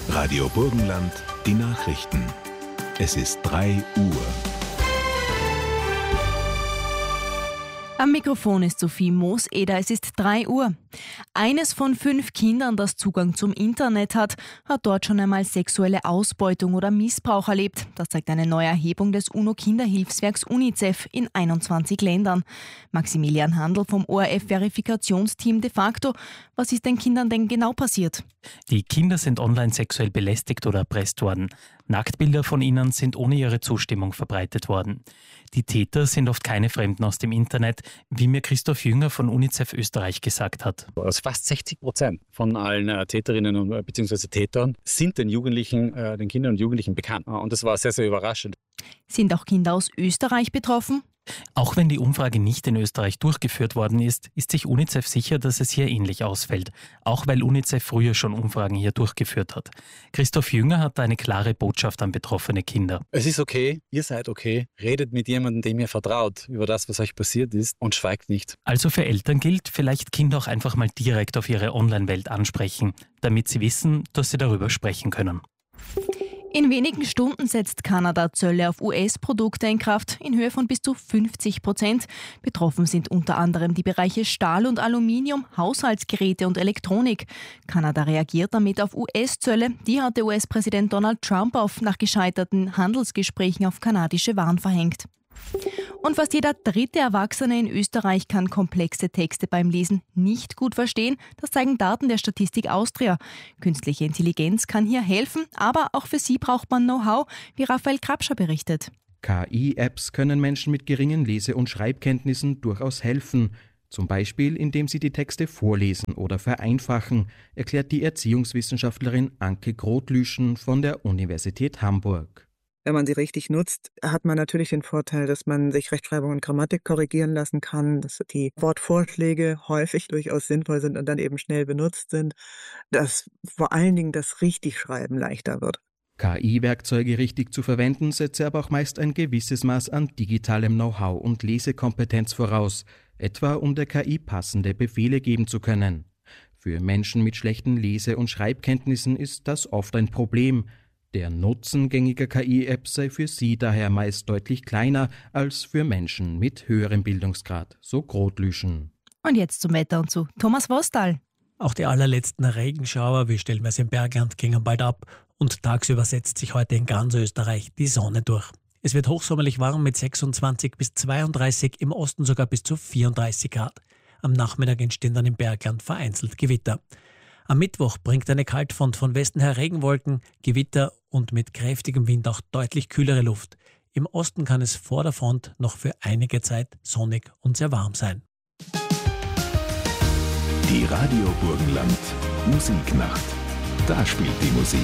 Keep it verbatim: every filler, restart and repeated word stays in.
Radio Burgenland, die Nachrichten. Es ist drei Uhr. Am Mikrofon ist Sophie Moos-Eder, es ist drei Uhr. Eines von fünf Kindern, das Zugang zum Internet hat, hat dort schon einmal sexuelle Ausbeutung oder Missbrauch erlebt. Das zeigt eine neue Erhebung des UNO-Kinderhilfswerks UNICEF in einundzwanzig Ländern. Maximilian Handl vom O R F-Verifikationsteam de facto. Was ist den Kindern denn genau passiert? Die Kinder sind online sexuell belästigt oder erpresst worden. Nacktbilder von ihnen sind ohne ihre Zustimmung verbreitet worden. Die Täter sind oft keine Fremden aus dem Internet, wie mir Christoph Jünger von UNICEF Österreich gesagt hat. Also fast sechzig Prozent von allen äh, Täterinnen bzw. Tätern sind den Jugendlichen, äh, den Kindern und Jugendlichen bekannt. Und das war sehr, sehr überraschend. Sind auch Kinder aus Österreich betroffen? Auch wenn die Umfrage nicht in Österreich durchgeführt worden ist, ist sich UNICEF sicher, dass es hier ähnlich ausfällt. Auch weil UNICEF früher schon Umfragen hier durchgeführt hat. Christoph Jünger hat eine klare Botschaft an betroffene Kinder. Es ist okay, ihr seid okay. Redet mit jemandem, dem ihr vertraut, über das, was euch passiert ist, und schweigt nicht. Also für Eltern gilt, vielleicht Kinder auch einfach mal direkt auf ihre Online-Welt ansprechen, damit sie wissen, dass sie darüber sprechen können. In wenigen Stunden setzt Kanada Zölle auf U S-Produkte in Kraft in Höhe von bis zu fünfzig Prozent. Betroffen sind unter anderem die Bereiche Stahl und Aluminium, Haushaltsgeräte und Elektronik. Kanada reagiert damit auf U S-Zölle. Die hatte U S-Präsident Donald Trump auf nach gescheiterten Handelsgesprächen auf kanadische Waren verhängt. Und fast jeder dritte Erwachsene in Österreich kann komplexe Texte beim Lesen nicht gut verstehen. Das zeigen Daten der Statistik Austria. Künstliche Intelligenz kann hier helfen, aber auch für sie braucht man Know-how, wie Raphael Krapscher berichtet. K I-Apps können Menschen mit geringen Lese- und Schreibkenntnissen durchaus helfen. Zum Beispiel, indem sie die Texte vorlesen oder vereinfachen, erklärt die Erziehungswissenschaftlerin Anke Grotlüschen von der Universität Hamburg. Wenn man sie richtig nutzt, hat man natürlich den Vorteil, dass man sich Rechtschreibung und Grammatik korrigieren lassen kann, dass die Wortvorschläge häufig durchaus sinnvoll sind und dann eben schnell benutzt sind, dass vor allen Dingen das Richtigschreiben leichter wird. K I-Werkzeuge richtig zu verwenden, setze aber auch meist ein gewisses Maß an digitalem Know-how und Lesekompetenz voraus, etwa um der K I passende Befehle geben zu können. Für Menschen mit schlechten Lese- und Schreibkenntnissen ist das oft ein Problem. Der Nutzen gängiger K I-Apps sei für sie daher meist deutlich kleiner als für Menschen mit höherem Bildungsgrad, so Grotlüschen. Und jetzt zum Wetter und zu Thomas Wostal. Auch die allerletzten Regenschauer, wie stellenweise im Bergland, gingen bald ab und tagsüber setzt sich heute in ganz Österreich die Sonne durch. Es wird hochsommerlich warm mit sechsundzwanzig bis zweiunddreißig, im Osten sogar bis zu vierunddreißig Grad. Am Nachmittag entstehen dann im Bergland vereinzelt Gewitter. Am Mittwoch bringt eine Kaltfront von Westen her Regenwolken, Gewitter und mit kräftigem Wind auch deutlich kühlere Luft. Im Osten kann es vor der Front noch für einige Zeit sonnig und sehr warm sein. Die Radio Burgenland Musiknacht. Da spielt die Musik.